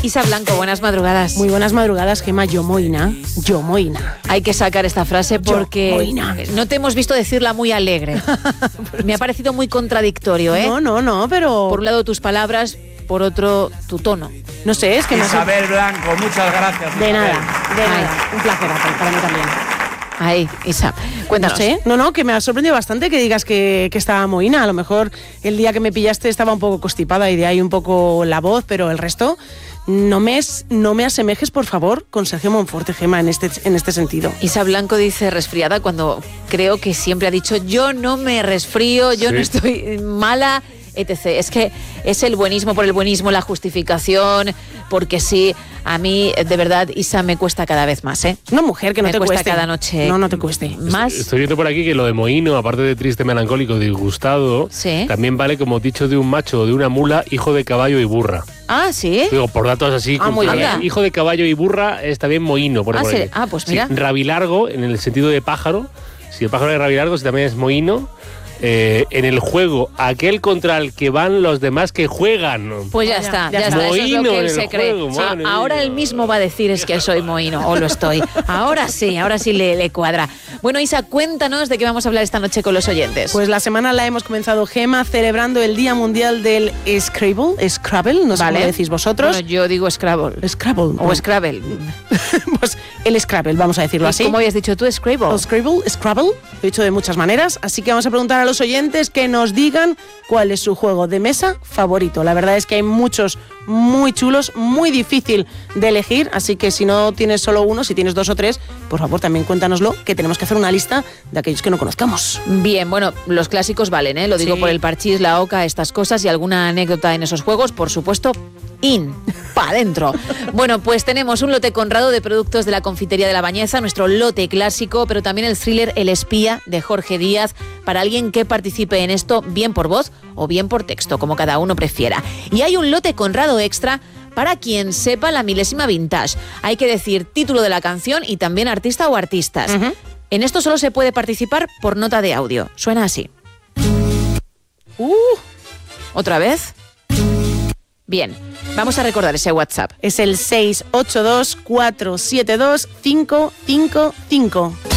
Isa Blanco, buenas madrugadas. Muy buenas madrugadas, Gemma. Yo moina. Hay que sacar esta frase porque no te hemos visto decirla muy alegre. Me ha parecido muy contradictorio, ¿eh? No, pero... Por un lado tus palabras, por otro tu tono. No sé, es que... Isabel Blanco, muchas gracias. De Isabel. nada. Un placer para mí también. Ahí, Isa, cuéntanos. No sé, que me ha sorprendido bastante que digas que estaba mohina. A lo mejor el día que me pillaste estaba un poco constipada y de ahí un poco la voz, pero el resto... No me asemejes, por favor, con Sergio Monforte, Gemma, en este sentido. Isa Blanco dice resfriada cuando creo que siempre ha dicho yo no me resfrío, yo no estoy mala, etc. Es que es el buenismo por el buenismo, la justificación, porque sí, a mí, de verdad, Isa, me cuesta cada vez más, ¿eh? No, mujer, que no te cueste. Me cuesta cada noche. No te cueste. Más. Estoy viendo por aquí que lo de mohino, aparte de triste, melancólico, disgustado, también vale como dicho de un macho o de una mula, hijo de caballo y burra. Ah, ¿sí? Digo, por datos así. Muy bien. Hijo de caballo y burra es también mohino. Por ¿sí? aquí. Pues mira. Sí, rabilargo, en el sentido de pájaro. Si el pájaro es rabilargo, si también es mohino. En el juego, aquel contra el que van los demás que juegan. Pues ya está. Eso es lo que él se cree. Ahora él mismo va a decir es que soy mohino, o lo estoy. Ahora sí le cuadra. Bueno, Isa, cuéntanos de qué vamos a hablar esta noche con los oyentes. Pues la semana la hemos comenzado, Gemma, celebrando el Día Mundial del Scrabble, no sé cómo decís vosotros. Bueno, yo digo Scrabble. O Scrabble. Pues el Scrabble, vamos a decirlo así. ¿Cómo habías dicho tú? Scrabble. Scrabble, lo he dicho de muchas maneras, así que vamos a preguntar a los oyentes que nos digan cuál es su juego de mesa favorito. La verdad es que hay muchos muy chulos, muy difícil de elegir, así que si no tienes solo uno, si tienes dos o tres, por favor también cuéntanoslo, que tenemos que hacer una lista de aquellos que no conozcamos. Bien, bueno, los clásicos valen, ¿eh? Lo digo por el parchís, la oca, estas cosas y alguna anécdota en esos juegos, por supuesto, pa' adentro. Bueno, pues tenemos un lote Conrado de productos de la Confitería de la Bañeza, nuestro lote clásico, pero también el thriller El Espía de Jorge Díaz, para alguien que participe en esto, bien por voz o bien por texto, como cada uno prefiera. Y hay un lote Conrado extra para quien sepa la milésima vintage. Hay que decir título de la canción y también artista o artistas. En esto solo se puede participar por nota de audio. Suena así. ¿Otra vez? Bien, vamos a recordar ese WhatsApp. Es el 682 472 555.